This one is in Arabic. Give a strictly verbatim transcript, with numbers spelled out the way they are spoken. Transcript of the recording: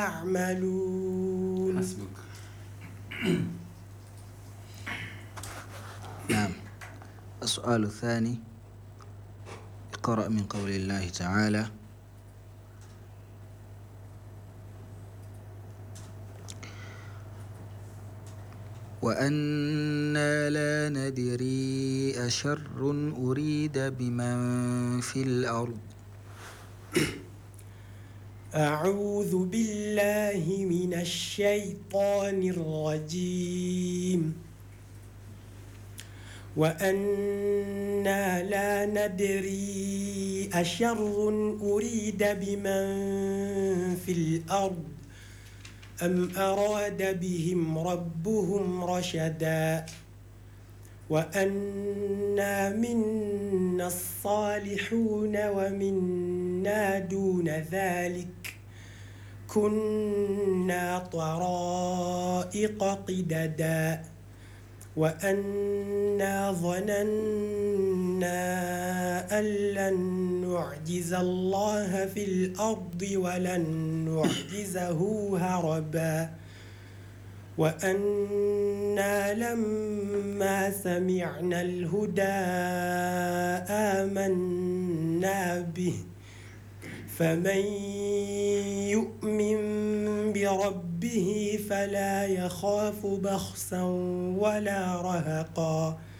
يعملون. حسبك. نعم. السؤال الثاني: اقرأ من قول الله تعالى: وأنا لا ندري أشر أريد بمن في الأرض. أعوذ بالله من الشيطان الرجيم. وأنا لا ندري أشر أريد بمن في الأرض أم أراد بهم ربهم رشدا. وأنا منا الصالحون ومنا دون ذلك كنا طرائق قددا. وأنا ظننا أن لن نعجز الله في الأرض ولن نعجزه هربا. وأنا لما سمعنا الهدى آمنا به فمن يؤمن بربه فلا يخاف بخسا ولا رهقا.